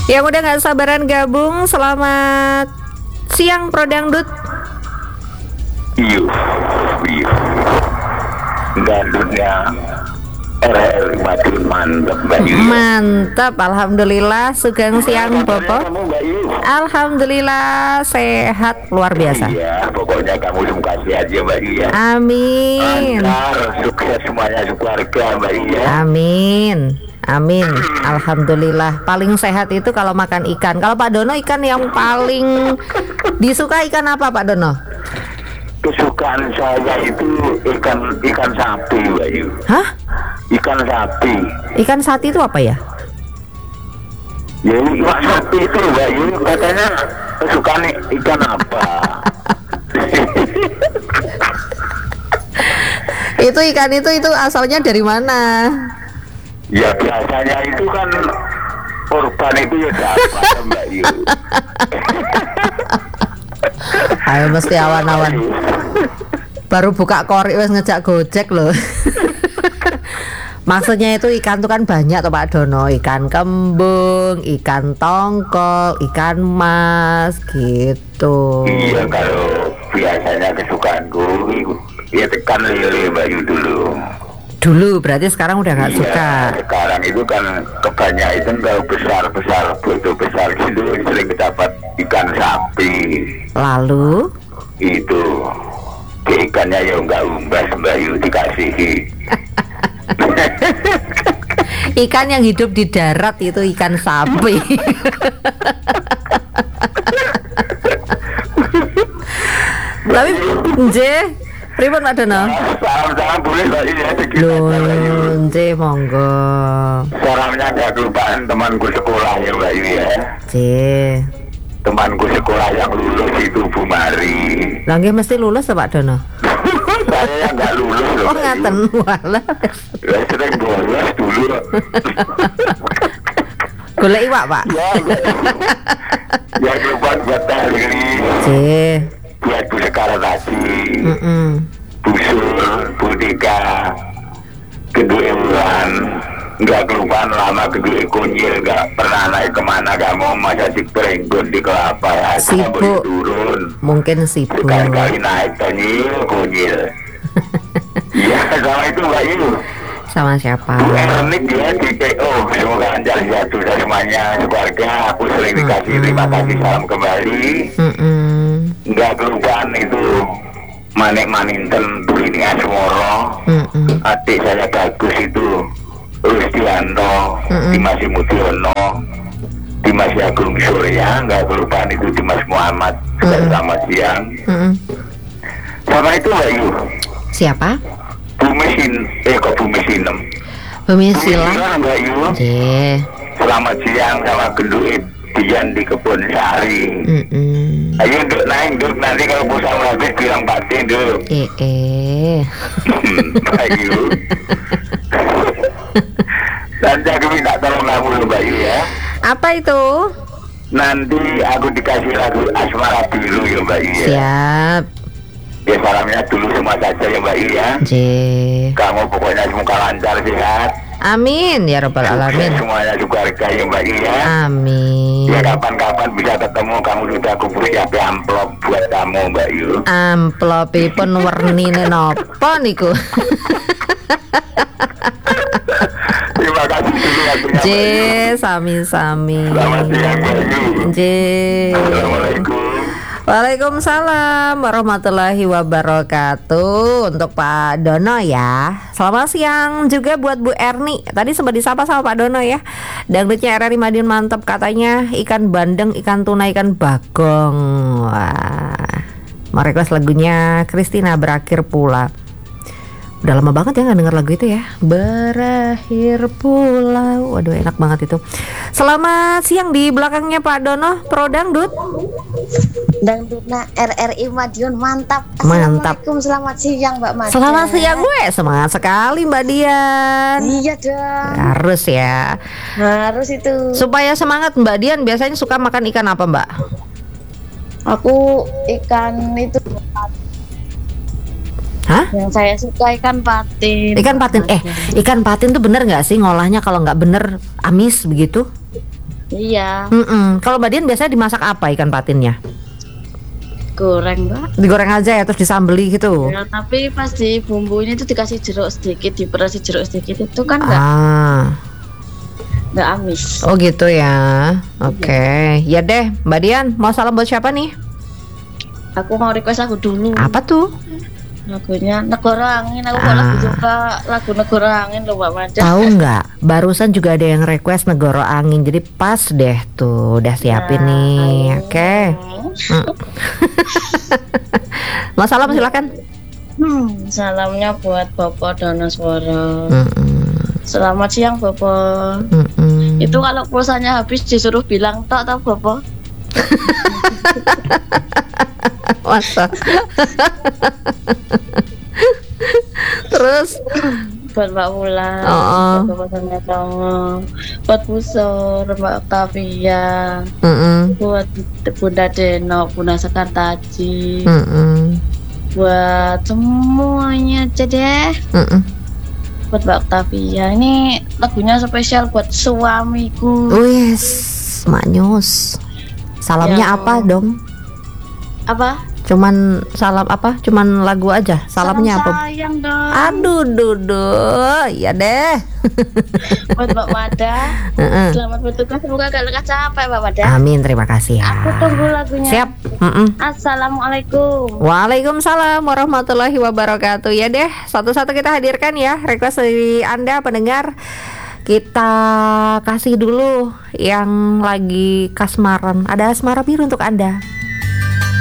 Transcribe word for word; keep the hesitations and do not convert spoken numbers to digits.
Yang udah gak sabaran gabung, selamat siang Pro Dangdut. Iya, iya. Dangdutnya R R I Madiun mantap Mbak Yu. Mantap, alhamdulillah. Sugeng siang Bopo. Alhamdulillah sehat luar biasa. Iya, pokoknya kamu semoga sehat ya Mbak Yu ya. Amin. Lancar, sukses semuanya keluarga Mbak Yu ya. Amin. Amin. Alhamdulillah. Paling sehat itu kalau makan ikan. Kalau Pak Dono, ikan yang paling disuka ikan apa Pak Dono? Kesukaan saya itu ikan ikan sapi Mbak Yu. Hah? Ikan sapi. Ikan sati itu apa ya? Ya ikan sapi itu Mbak Yu, katanya kesukaan ikan apa? Itu ikan itu itu asalnya dari mana? Ya biasanya itu kan korban itu ya dapat Mbak Yu. Ayo mesti awan-awan. Baru buka korek wes ngejak Gojek loh. Maksudnya itu ikan tuh kan banyak tuh Pak Dono. Ikan kembung, ikan tongkol, ikan mas gitu. Iya, kalau biasanya kesukaanku ya tekan lele Mbak Yu dulu. Dulu berarti sekarang udah nggak Iya, suka. sekarang itu kan kebanyakan itu kalau besar-besar, betul besar itu sering dapat ikan sapi. Lalu Itu ke ikannya ya nggak umbas Mbak Yu dikasihi. ikan yang hidup di darat itu ikan sapi. Tapi nje, pripun Pak Dono? Salam-salam boleh Mbak Yu ya. Loh, nje monggo. Salamnya nggak kelupaan temanku sekolah ya Mbak Yu ya. Nje. Temanku sekolah yang lulus itu Bu Mari. Lah nggih mesti lulus to Pak Dono? Saya yang nggak lulus loh. Oh Mbak Yu. ngaten walah. Ya sering bolos dulu. Golek iwak, Pak. Ya, ya buat buat tadi. Nje. Buat Bu Sekar tadi. Heeh. Bu Sur, Bu Dika, kedua Ewan. Nggak kelupaan lama kedua kunyil, nggak pernah naik kemana kamu masa di perenggon di kelapa ya. Sibuk. Turun. Mungkin sibuk. Sekali-kali naik kunyil, kunyil. Iya, sama itu Mbak Yu. Sama siapa? Bu Ernik dia di P O. Semoga lancar ya sudah semuanya keluarga. Aku sering dikasih terima kasih salam kembali. Heeh. Nggak kelupaan itu Manik Maninten Bu ini Asmoro. Heeh. Adik saya bagus itu Rustianto, Mm-mm. Dimas Mudiono, Dimas Agung Surya, nggak kelupaan itu Dimas Muhammad. Mm-mm. Selamat siang. Heeh. Sama itu Mbak Yu, Siapa? Bumi Sin, eh kok Bumi Sinem. Bumi Bumi Sila. Sila, Mbak Yu. Nje. Selamat siang sama Genduit Dian di Kebun Sari. Heeh. Ayo duk naik duk, nanti kalau pusat habis bilang batin duk. Eh eh. Mbak Yu. Nanti aku minta tolong kamu Mbak Yu ya. Apa itu? Nanti aku dikasih lagu Asmara Biru ya Mbak Yu ya. Siap. Ya salamnya dulu semua saja ya Mbak Yu ya. Nje. Kamu pokoknya semoga lancar sehat. Amin ya rabbal alamin. Semuanya keluarga ya Mbak Yu ya. Amin. Ya kapan-kapan bisa ketemu, kamu sudah aku persiapkan amplop buat kamu Mbak Yu. Amplopipun wernine napa niku? Terima kasih dulu waktunya Mbak Nje, Yu. sami-sami. Selamat siang Mbak Yu. Nje. Assalamualaikum. Waalaikumsalam warahmatullahi wabarakatuh. Untuk Pak Dono ya. Selamat siang juga buat Bu Erni. Tadi sempat disapa sama Pak Dono ya. Dangdutnya R R I Madiun mantap katanya. Ikan bandeng, ikan tuna, ikan bagong. Wah. Mau request lagunya Christina Berakhir Pula. Udah lama banget ya nggak dengar lagu itu ya. Berakhir pula. Waduh enak banget itu. Selamat siang di belakangnya Pak Dono Pro Dangdut. Dangdutna R R I Madiun mantap. Mantap. Assalamualaikum, selamat siang Mbak Madiun. Selamat siang gue. Semangat sekali Mbak Dian. Iya dong. Harus ya. Harus itu. Supaya semangat Mbak Dian biasanya suka makan ikan apa Mbak? Aku ikan itu. Hah? Yang saya suka ikan patin. Ikan patin. Eh, ikan patin tuh bener nggak sih ngolahnya? Kalau nggak bener amis begitu? Iya, Mm-mm. Kalau Mbak Dian biasanya dimasak apa ikan patinnya? goreng mbak. Digoreng aja ya terus disambeli gitu. Ya, tapi pas di bumbunya itu dikasih jeruk sedikit, diperasi jeruk sedikit itu kan nggak Ah, nggak amis. oh gitu ya. Oke, ya deh Mbak Dian mau salam buat siapa nih? Aku mau request lagu dulu. Apa tuh? Lagunya Negara Angin. Aku kok Ah. lagi suka lagu Negara Angin loh Mbak Mada. Tahu nggak? Barusan juga ada yang request Negoro Angin, jadi pas deh tuh, udah siapin nih. Oke. Mm. Mau salam silakan. Hmm, salamnya buat Bapak Danaswara. Mm-mm. Selamat siang Bapak. Mm-mm. Itu kalau pulsanya habis disuruh bilang tok tau Bapak. Masa? Terus Buat Mbak Wulan, Oh. buat Bapak Sanatomo, buat Busur, Mbak Octavia, mm-mm. buat Bunda Deno, Bunda Sekartaji, Mm-mm. buat semuanya aja deh. Mm-mm. Buat Mbak Octavia, ini lagunya spesial buat suamiku. Wis, Maknyus. Salamnya Yang- apa dong? Apa? Cuman salam apa? Cuman lagu aja. Salamnya Salam apa? sayang dong. Aduh, duduh, ya deh. Buat Mbak Mada, Heeh. selamat bertugas, semoga gak lekas capek Mbak Mada. Amin, terima kasih ya. Aku tunggu lagunya. Siap. Mm-mm. Assalamualaikum. Waalaikumsalam warahmatullahi wabarakatuh. Ya deh, satu-satu kita hadirkan ya request dari Anda pendengar. Kita kasih dulu yang lagi kasmaran. Ada asmara biru untuk Anda.